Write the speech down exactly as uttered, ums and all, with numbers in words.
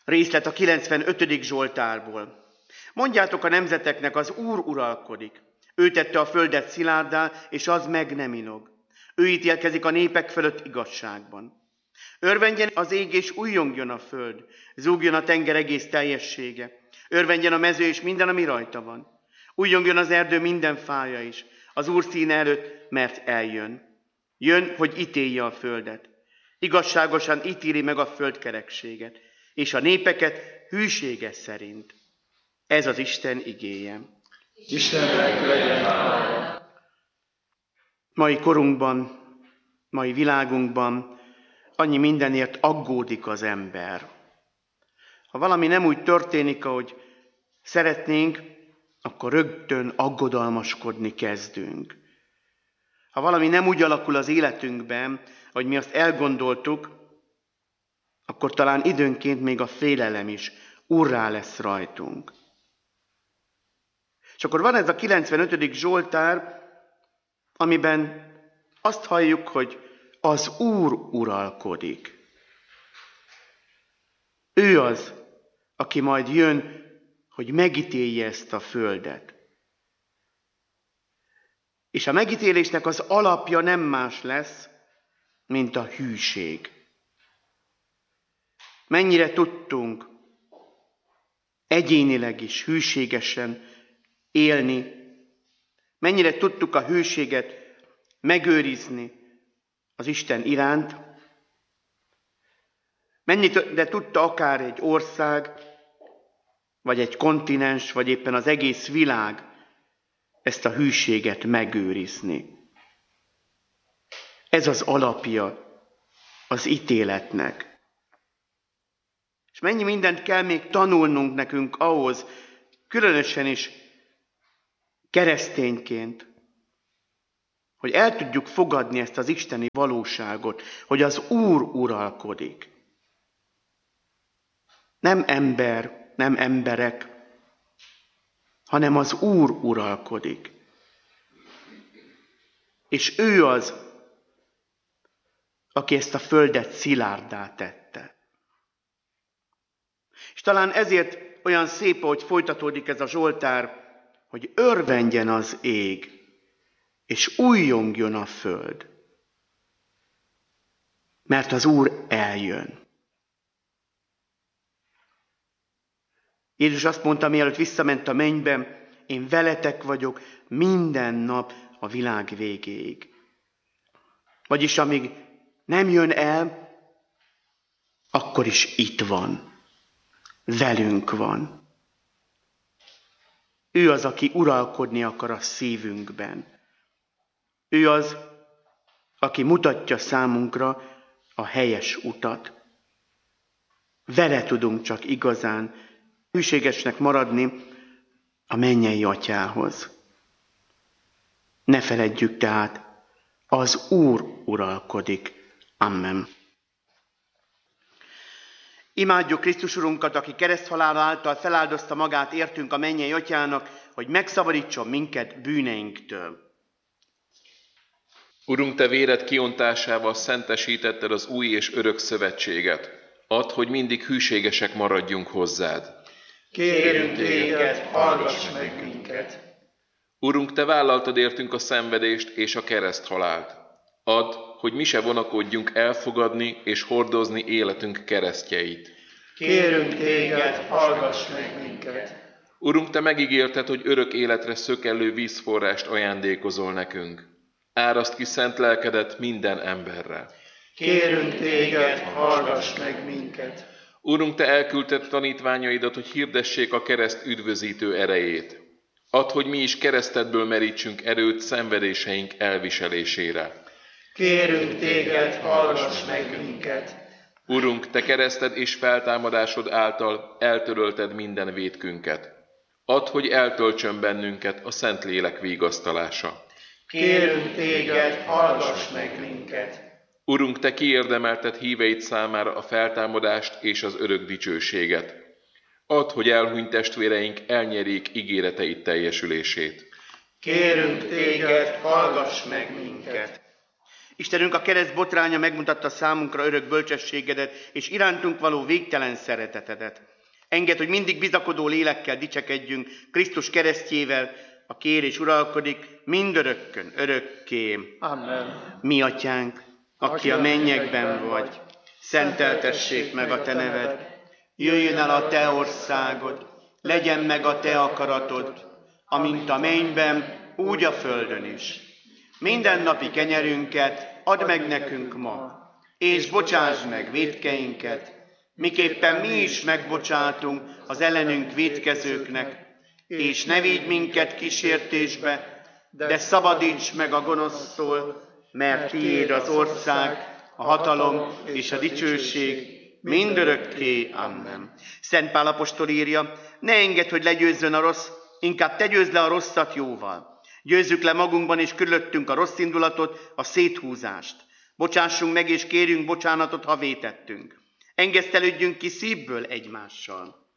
Részlet a kilencvenötödik Zsoltárból. Mondjátok a nemzeteknek, az Úr uralkodik. Ő tette a földet szilárdá, és az meg nem inog. Ő ítélkezik a népek fölött igazságban. Örvendjen az ég, és újjongjon a föld. Zúgjon a tenger egész teljessége. Örvendjen a mező, és minden, ami rajta van. Újjongjon az erdő minden fája is. Az Úr színe előtt, mert eljön. Jön, hogy ítélje a földet. Igazságosan ítéli meg a földkerekséget, és a népeket hűsége szerint. Ez az Isten igéje. Istennek legyen hála. Mai korunkban, mai világunkban annyi mindenért aggódik az ember. Ha valami nem úgy történik, ahogy szeretnénk, akkor rögtön aggodalmaskodni kezdünk. Ha valami nem úgy alakul az életünkben, ahogy mi azt elgondoltuk, akkor talán időnként még a félelem is urrá lesz rajtunk. És akkor van ez a kilencvenötödik Zsoltár, amiben azt halljuk, hogy az Úr uralkodik. Ő az, aki majd jön, hogy megítélje ezt a földet. És a megítélésnek az alapja nem más lesz, mint a hűség. Mennyire tudtunk egyénileg is hűségesen élni, mennyire tudtuk a hűséget megőrizni az Isten iránt, mennyire tudta akár egy ország, vagy egy kontinens, vagy éppen az egész világ ezt a hűséget megőrizni. Ez az alapja az ítéletnek. És mennyi mindent kell még tanulnunk nekünk ahhoz, különösen is keresztényként, hogy el tudjuk fogadni ezt az isteni valóságot, hogy az Úr uralkodik. Nem ember, nem emberek, hanem az Úr uralkodik. És ő az, aki ezt a földet szilárdá tette. És talán ezért olyan szép, hogy folytatódik ez a Zsoltár, hogy örvendjen az ég, és újjongjon a föld. Mert az Úr eljön. Jézus azt mondta, mielőtt visszament a mennybe, én veletek vagyok minden nap a világ végéig. Vagyis amíg nem jön el, akkor is itt van. Velünk van. Ő az, aki uralkodni akar a szívünkben. Ő az, aki mutatja számunkra a helyes utat. Vele tudunk csak igazán hűségesnek maradni a mennyei Atyához. Ne feledjük tehát, az Úr uralkodik. Amen. Imádjuk Krisztus Urunkat, aki kereszthalála által feláldozta magát értünk a mennyei Atyának, hogy megszabadítson minket bűneinktől. Urunk, te véred kiontásával szentesítetted az új és örök szövetséget. Add, hogy mindig hűségesek maradjunk hozzád. Kérünk téged, hallgass meg minket. Urunk, te vállaltad értünk a szenvedést és a kereszthalált. Add, hogy mi se vonakodjunk elfogadni és hordozni életünk keresztjeit. Kérünk téged, hallgass meg minket. Urunk, te megígérted, hogy örök életre szökellő vízforrást ajándékozol nekünk. Áraszt ki szent lelkedet minden emberre. Kérünk téged, hallgass meg minket. Urunk, te elküldted tanítványaidat, hogy hirdessék a kereszt üdvözítő erejét. Add, hogy mi is keresztedből merítsünk erőt szenvedéseink elviselésére. Kérünk téged, hallgass meg minket. Urunk, te kereszted és feltámadásod által eltörölted minden vétkünket. Add, hogy eltöltsön bennünket a Szentlélek vigasztalása. Kérünk téged, hallgass meg minket. Urunk, te kiérdemelted híveid számára a feltámadást és az örök dicsőséget. Add, hogy elhunyt testvéreink elnyerjék ígéreteid teljesülését. Kérünk téged, hallgass meg minket. Istenünk, a kereszt botránya megmutatta számunkra örök bölcsességedet és irántunk való végtelen szeretetedet. Engedd, hogy mindig bizakodó lélekkel dicsekedjünk Krisztus keresztjével, a kér és uralkodik mindörökkön, örökké. Amen. Mi atyánk, aki a mennyekben vagy, szenteltessék meg a te neved, jöjjön el a te országod, legyen meg a te akaratod, amint a mennyben, úgy a földön is. Minden napi kenyerünket add meg nekünk ma, és bocsáss meg vétkeinket, miképpen mi is megbocsátunk az ellenünk vétkezőknek, és ne vigy minket kísértésbe, de szabadíts meg a gonosztól, mert tiéd az ország, a hatalom és a dicsőség mindörökké. Amen. Szent Pál apostol írja, ne engedd, hogy legyőzzön a rossz, inkább te győzd le a rosszat jóval. Győzzük le magunkban és körülöttünk a rossz indulatot, a széthúzást. Bocsássunk meg és kérjünk bocsánatot, ha vétettünk. Engesztelődjünk ki szívből egymással.